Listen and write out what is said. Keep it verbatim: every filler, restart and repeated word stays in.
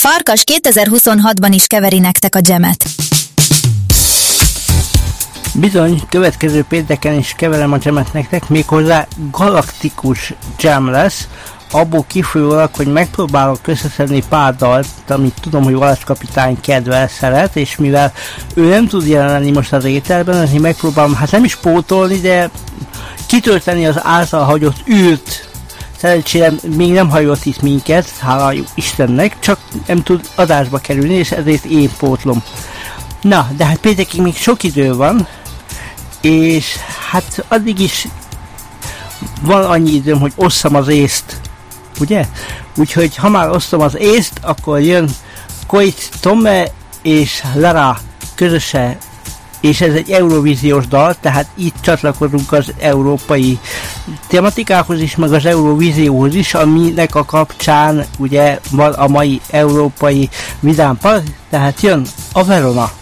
Farkas kétezer-huszonhatban is keveri nektek a dzsemet. Bizony, következő pénteken is keverem a dzsemet nektek, méghozzá galaktikus dzsem lesz, abból kifolyólag, hogy megpróbálok összeszedni pár dalt, amit tudom, hogy Valasz kapitány kedvel, szeret, és mivel ő nem tud jelen lenni most az ételben, ezért megpróbálom, hát nem is pótolni, de kitölteni az által hagyott űrt. Szerencsére még nem hagyott itt minket, hála Istennek, csak nem tud adásba kerülni, és ezért én pótlom. Na, de hát péntekig még sok idő van, és hát addig is van annyi időm, hogy osszam az észt, ugye? Úgyhogy ha már osztom az észt, akkor jön Koit Tome és Lara közöse, és ez egy eurovíziós dal, tehát itt csatlakozunk az európai tematikához is, meg az Eurovízióhoz is, aminek a kapcsán ugye van a mai európai vidámpark, tehát jön a Verona.